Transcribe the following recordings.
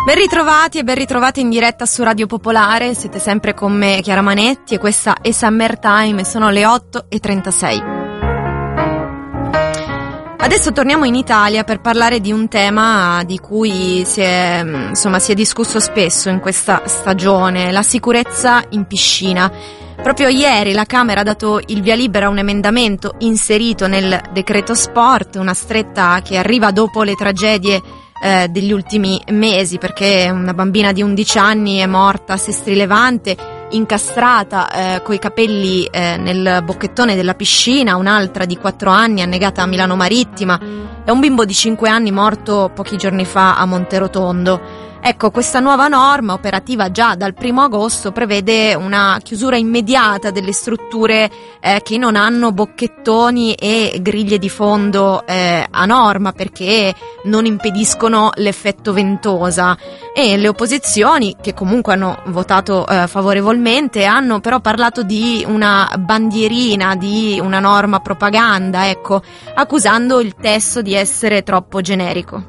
Ben ritrovati e ben ritrovati in diretta su Radio Popolare, siete sempre con me Chiara Manetti e questa è Summertime e sono le 8:36. Adesso torniamo in Italia per parlare di un tema di cui si è discusso spesso in questa stagione, la sicurezza in piscina. Proprio ieri la Camera ha dato il via libera a un emendamento inserito nel decreto sport, una stretta che arriva dopo le tragedie degli ultimi mesi, perché una bambina di 11 anni è morta a Sestri Levante, incastrata coi capelli nel bocchettone della piscina, un'altra di 4 anni annegata a Milano Marittima e un bimbo di 5 anni morto pochi giorni fa a Monterotondo. Ecco, questa nuova norma, operativa già dal 1° agosto, prevede una chiusura immediata delle strutture che non hanno bocchettoni e griglie di fondo a norma, perché non impediscono l'effetto ventosa. E le opposizioni, che comunque hanno votato favorevolmente, hanno però parlato di una bandierina, di una norma propaganda, ecco, accusando il testo di essere troppo generico.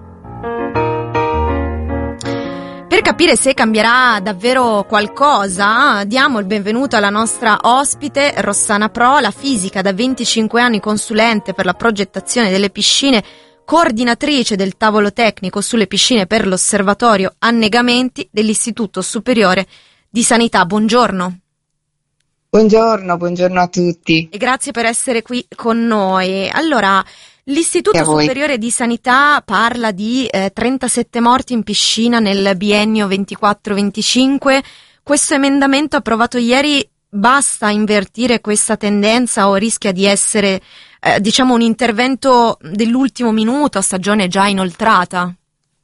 Per capire se cambierà davvero qualcosa, diamo il benvenuto alla nostra ospite Rossana Pro, la fisica da 25 anni consulente per la progettazione delle piscine, coordinatrice del tavolo tecnico sulle piscine per l'Osservatorio Annegamenti dell'Istituto Superiore di Sanità. Buongiorno. Buongiorno a tutti. E grazie per essere qui con noi. Allora, l'Istituto Superiore di Sanità parla di 37 morti in piscina nel biennio 24-25. Questo emendamento approvato ieri basta invertire questa tendenza o rischia di essere, un intervento dell'ultimo minuto a stagione già inoltrata?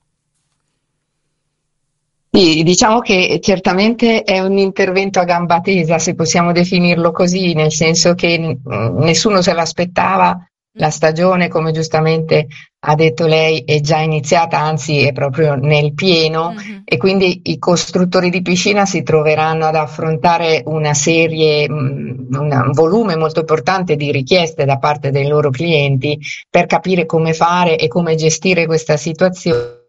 Sì, diciamo che certamente è un intervento a gamba tesa, se possiamo definirlo così, nel senso che nessuno se l'aspettava. La stagione, come giustamente ha detto lei, è già iniziata, anzi è proprio nel pieno, e quindi i costruttori di piscina si troveranno ad affrontare una serie, un volume molto importante di richieste da parte dei loro clienti per capire come fare e come gestire questa situazione